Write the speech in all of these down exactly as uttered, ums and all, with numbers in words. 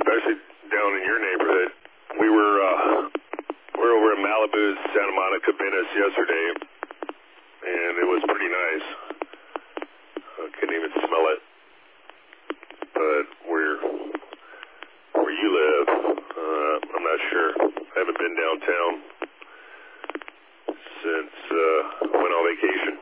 especially down in your neighborhood. We were uh, we were over in Malibu, Santa Monica, Venice yesterday, and it was pretty nice. I couldn't even smell it. But where where you live, uh, I'm not sure. I haven't been downtown since uh, I went on vacation.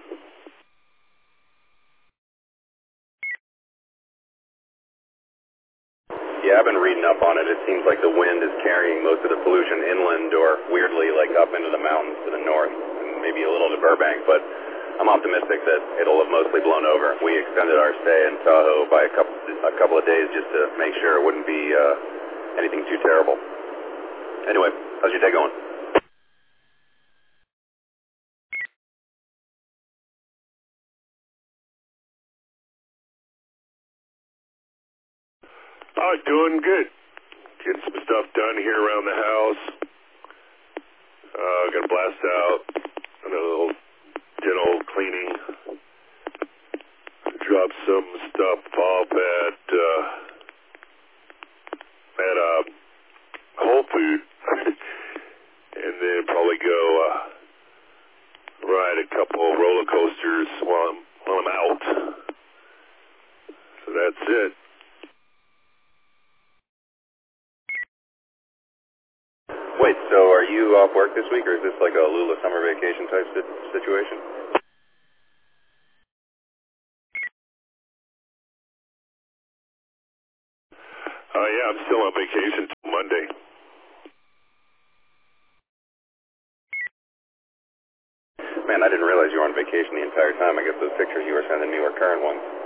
Yeah, I've been reading up on it. It seems like the wind is carrying most of the pollution inland or weirdly like up into the mountains to the north and maybe a little to Burbank, but I'm optimistic that it'll have mostly blown over. We extended our stay in Tahoe by a couple, a couple of days just to make sure it wouldn't be uh, anything too terrible. Anyway, how's your day going? Oh, doing good. Getting some stuff done here around the house. Uh, gonna blast out a little dental cleaning. Drop some stuff off at uh, at uh, Whole Food, and then probably go uh, ride a couple of roller coasters while I'm while I'm out. So that's it. Wait, so are you off work this week, or is this like a Lula summer vacation type situation? Uh, yeah, I'm still on vacation till Monday. Man, I didn't realize you were on vacation the entire time. I guess those pictures you were sending me were current ones.